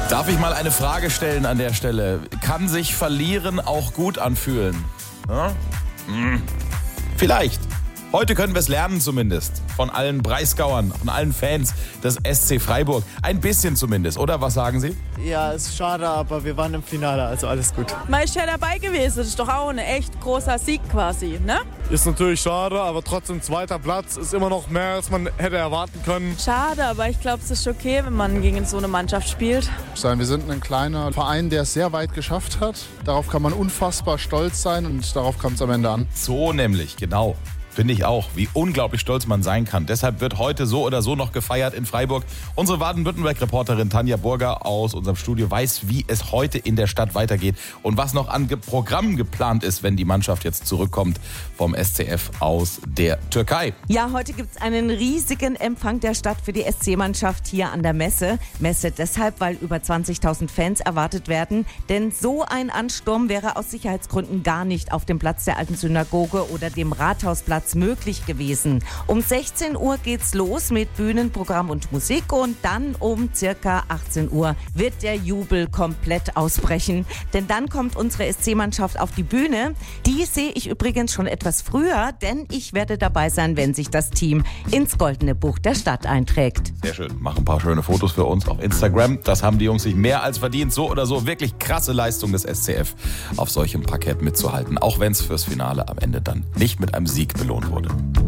Darf ich mal eine Frage stellen an der Stelle? Kann sich Verlieren auch gut anfühlen? Ja? Vielleicht. Heute können wir es lernen zumindest. Von allen Breisgauern, von allen Fans des SC Freiburg. Ein bisschen zumindest, oder? Was sagen Sie? Ja, ist schade, aber wir waren im Finale, also alles gut. Man ist ja dabei gewesen, das ist doch auch ein echt großer Sieg quasi, ne? Ist natürlich schade, aber trotzdem zweiter Platz ist immer noch mehr, als man hätte erwarten können. Schade, aber ich glaube, es ist okay, wenn man gegen so eine Mannschaft spielt. Wir sind ein kleiner Verein, der es sehr weit geschafft hat. Darauf kann man unfassbar stolz sein und darauf kommt es am Ende an. So nämlich, genau. Finde ich auch, wie unglaublich stolz man sein kann. Deshalb wird heute so oder so noch gefeiert in Freiburg. Unsere Baden-Württemberg-Reporterin Tanja Burger aus unserem Studio weiß, wie es heute in der Stadt weitergeht und was noch an Programmen geplant ist, wenn die Mannschaft jetzt zurückkommt vom SCF aus der Türkei. Ja, heute gibt es einen riesigen Empfang der Stadt für die SC-Mannschaft hier an der Messe. Messe deshalb, weil über 20.000 Fans erwartet werden. Denn so ein Ansturm wäre aus Sicherheitsgründen gar nicht auf dem Platz der Alten Synagoge oder dem Rathausplatz möglich gewesen. Um 16 Uhr geht's los mit Bühnenprogramm und Musik und dann um circa 18 Uhr wird der Jubel komplett ausbrechen. Denn dann kommt unsere SC-Mannschaft auf die Bühne. Die sehe ich übrigens schon etwas früher, denn ich werde dabei sein, wenn sich das Team ins Goldene Buch der Stadt einträgt. Sehr schön. Machen ein paar schöne Fotos für uns auf Instagram. Das haben die Jungs sich mehr als verdient. So oder so wirklich krasse Leistung des SCF, auf solchem Parkett mitzuhalten. Auch wenn es fürs Finale am Ende dann nicht mit einem Sieg belohnt wurde.